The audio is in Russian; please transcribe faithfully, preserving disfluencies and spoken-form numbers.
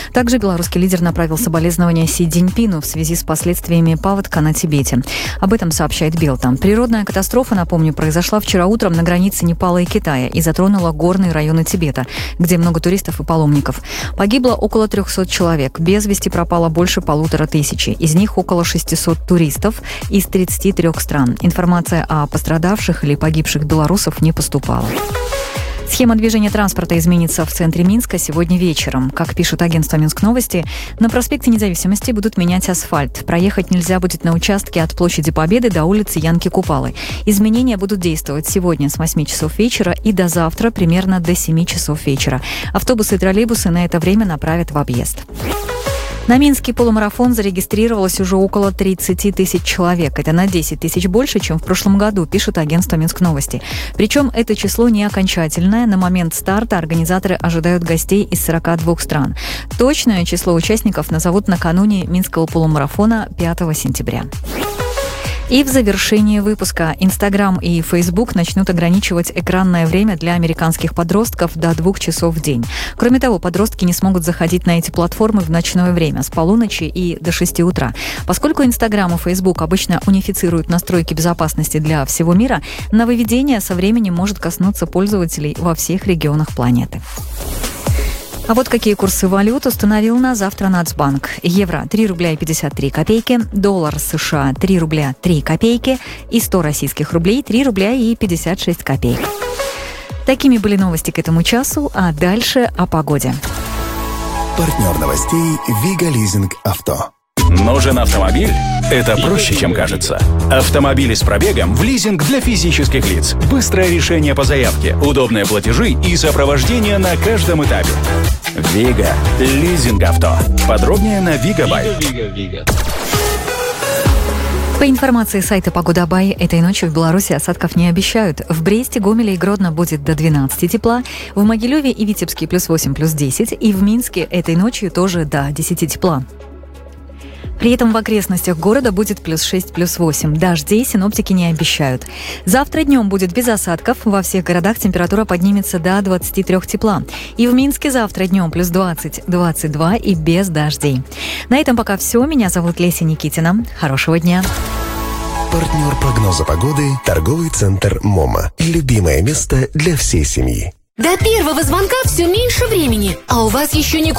Также белорусский лидер направил соболезнования Си Цзиньпину в связи с последствиями паводка на Тибете. Об этом сообщает Белта. Природная катастрофа, напомню, произошла вчера утром на границе Непала и Китая и затронула горные районы Тибета, где много туристов и паломников. Погибло около трехсот человек. Без вести пропало больше полутора тысячи. Из них около шестисот туристов из тридцати трёх стран. Информация о пострадавших или погибших белорусов не поступала. Схема движения транспорта изменится в центре Минска сегодня вечером. Как пишет агентство Минск Новости, на проспекте Независимости будут менять асфальт. Проехать нельзя будет на участке от площади Победы до улицы Янки Купалы. Изменения будут действовать сегодня с восьми часов вечера и до завтра примерно до семи часов вечера. Автобусы и троллейбусы на это время направят в объезд. На Минский полумарафон зарегистрировалось уже около тридцати тысяч человек. Это на десять тысяч больше, чем в прошлом году, пишет агентство Минск Новости. Причем это число не окончательное. На момент старта организаторы ожидают гостей из сорока двух стран. Точное число участников назовут накануне Минского полумарафона пятого сентября. И в завершении выпуска Инстаграм и Фейсбук начнут ограничивать экранное время для американских подростков до двух часов в день. Кроме того, подростки не смогут заходить на эти платформы в ночное время с полуночи и до шести утра. Поскольку Инстаграм и Фейсбук обычно унифицируют настройки безопасности для всего мира, нововведение со временем может коснуться пользователей во всех регионах планеты. А вот какие курсы валют установил на завтра Нацбанк. Евро – три рубля и пятьдесят три копейки, доллар США – три рубля три копейки и сто российских рублей – три рубля и пятьдесят шесть копеек. Такими были новости к этому часу, а дальше о погоде. Партнер новостей «Вига Лизинг Авто». Нужен автомобиль? Это проще, чем кажется. Автомобили с пробегом в лизинг для физических лиц. Быстрое решение по заявке, удобные платежи и сопровождение на каждом этапе. Вига Лизинг Авто. Подробнее на Вигабай. По информации сайта Погода.бай, этой ночью в Беларуси осадков не обещают. В Бресте, Гомеле и Гродно будет до двенадцати тепла, в Могилеве и Витебске плюс восемь, плюс десять, и в Минске этой ночью тоже до десяти тепла. При этом в окрестностях города будет плюс шесть, плюс восемь. Дождей синоптики не обещают. Завтра днем будет без осадков. Во всех городах температура поднимется до двадцати трёх тепла. И в Минске завтра днем плюс двадцать, двадцать два и без дождей. На этом пока все. Меня зовут Леся Никитина. Хорошего дня. Партнер прогноза погоды – торговый центр МОМА. Любимое место для всей семьи. До первого звонка все меньше времени, а у вас еще не